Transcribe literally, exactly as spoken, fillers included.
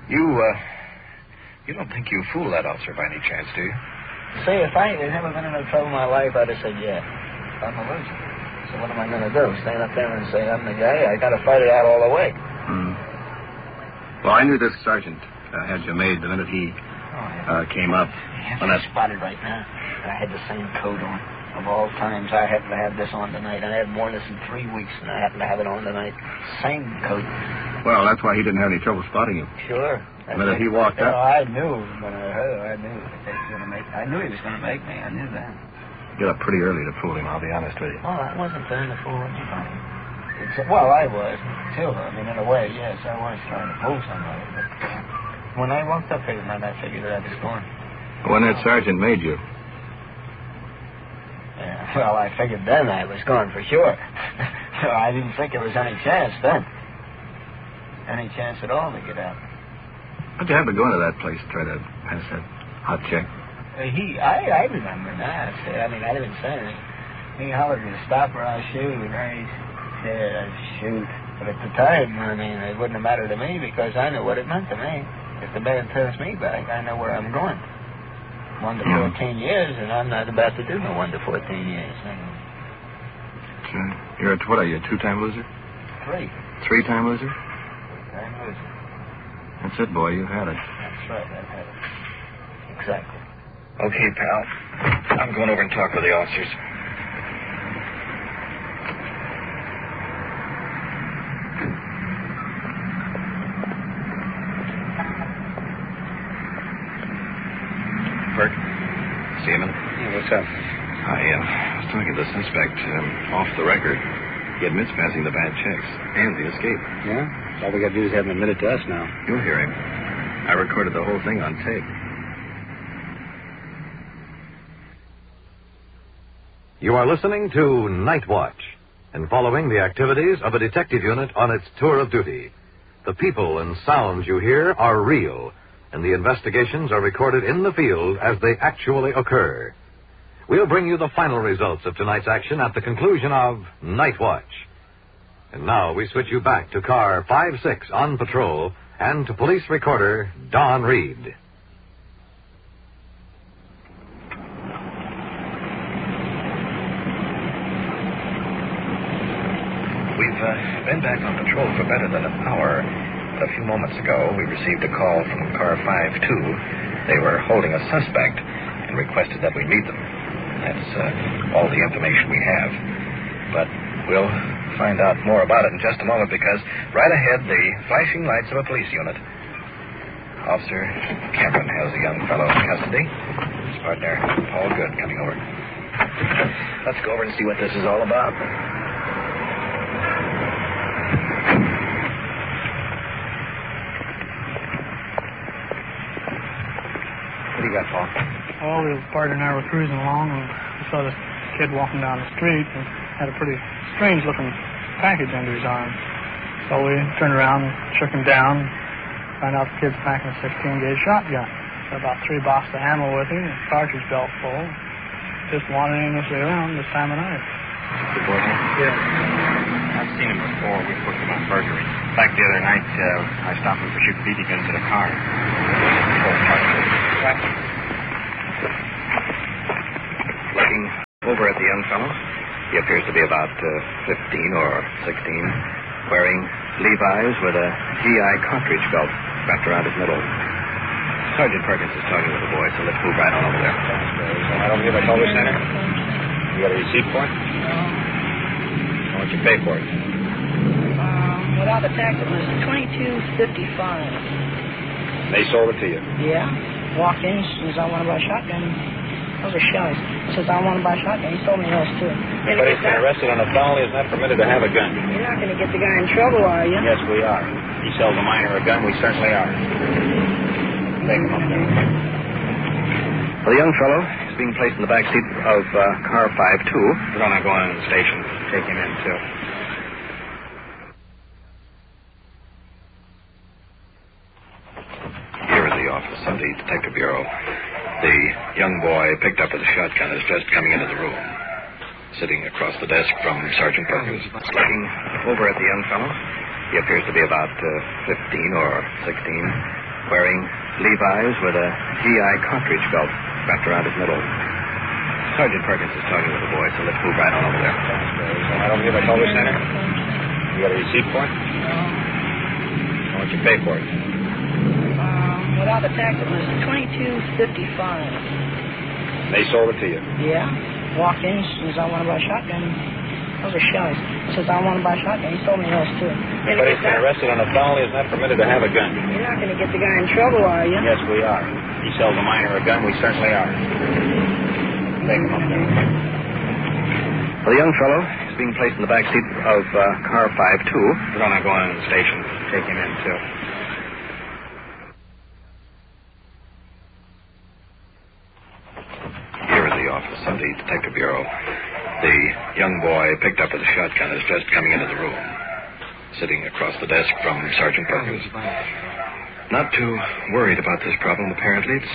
You, uh, you don't think you fooled that officer by any chance, do you? See, if I had never been in no trouble in my life, I'd have said, yeah, I'm a loser. So what am I going to do? Stand up there and say I'm the guy? I got to fight it out all the way. Hmm. Well, I knew this sergeant uh, had you made the minute he oh, yeah. uh, came up. Yeah, I'm spotted right now. I had the same coat on. Of all times, I happen to have this on tonight. I had worn this in three weeks, and I happen to have it on tonight. Same coat. Well, that's why he didn't have any trouble spotting you. Sure. The minute he walked you up. Know, I knew when I heard I knew that he was going to make. I knew he was going to make me. I knew that. You got up pretty early to fool him. I'll be honest with you. Well, I wasn't trying to fool him. It's, well, I was too. I mean, in a way, yes, I was trying to fool somebody. But when I walked up here tonight, I figured that I was going. When that sergeant made you. Yeah, well, I figured then I was gone for sure. So I didn't think there was any chance then. Any chance at all to get out. How'd you have to go into that place to try to pass that hot check? Uh, he, I, I remember that. I mean, I didn't say anything. He hollered me to stop or I'll shoot. And I said, I'd shoot. But at the time, I mean, it wouldn't have mattered to me because I knew what it meant to me. If the man turns me back, I know where I'm going. One to fourteen years, and I'm not about to do no one to fourteen years. Sure. You're a, what are you, a two-time loser? Three. Three-time loser? Three-time loser. That's it, boy. You had it. That's right. I've had it. Exactly. Okay, pal. I'm going over and talk with the officers. Burke? Seaman? Yeah, what's up? I uh, was talking to the suspect um, off the record. He admits passing the bad checks and the escape. Yeah? All we got to do is have him admit it to us now. You'll hear him. I recorded the whole thing on tape. You are listening to Night Watch and following the activities of a detective unit on its tour of duty. The people and sounds you hear are real, and the investigations are recorded in the field as they actually occur. We'll bring you the final results of tonight's action at the conclusion of Night Watch. And now we switch you back to car five six on patrol and to police recorder Don Reed. We've uh, been back on patrol for better than an hour. But a few moments ago, we received a call from car five two. They were holding a suspect and requested that we meet them. That's uh, all the information we have. But we'll find out more about it in just a moment because right ahead, the flashing lights of a police unit. Officer Cameron has a young fellow in custody. His partner, Paul Good, coming over. Let's go over and see what this is all about. What do you got, Paul? Well, the partner and I were cruising along, and we saw this kid walking down the street and had a pretty strange-looking package under his arm. So we turned around and shook him down, found out the kid's packing a sixteen-gauge shotgun. Got about three boxes of ammo with him, a cartridge belt full. Just wandering aimlessly around this time of night. Good boy, huh? Yeah. I've seen him before. We put him on burglary. In fact, the other night, uh, I stopped him for shooting B B guns at a car. Looking over at the young fellow, he appears to be about uh, fifteen or sixteen, wearing Levi's with a G I cartridge belt wrapped around his middle. Sergeant Perkins is talking with the boy, so let's move right on over there. Right over here by Culver Center. You got a receipt for it? How much you pay for it? Um, without the tax, it was twenty-two fifty-five. They sold it to you? Yeah. Walked in, says I want to buy a shotgun. Those are shells. Says I want to buy a shotgun. He told me else too. But he's been arrested on a felony. Is not permitted to have a gun. You're not going to get the guy in trouble, are you? Yes, we are. He sells a minor a gun. We certainly are. Take him up there. Well, the young fellow is being placed in the back seat of uh, car five two. We're going to go on in the station. Take him in, too. Here is the office of the Detective Bureau. The young boy picked up with a shotgun is just coming into the room. Sitting across the desk from Sergeant Perkins. Looking over at the young fellow, he appears to be about uh, fifteen or sixteen, wearing Levi's with a G I cartridge belt wrapped around his middle. Sergeant Perkins is talking with the boy, so let's move right on over there. Right over here by Culver Center? You got a receipt for it? How much you pay for it? Um, without the tax, it was twenty-two fifty-five. They sold it to you? Yeah. Walked in, says I want to buy a shotgun. Those are shells. Says I want to buy a shotgun. He told me else too. But he's been arrested on a felony. Is not permitted to have a gun. You're not going to get the guy in trouble, are you? Yes, we are. He sells a minor a gun. We certainly are. Take him up there. Well, the young fellow is being placed in the back seat of uh, car five two. We're going to go on in the station. Take him in, too. Here is the office of the Detective Bureau. The young boy picked up with a shotgun is just coming into the room, sitting across the desk from Sergeant Perkins. Not too worried about this problem, apparently. It's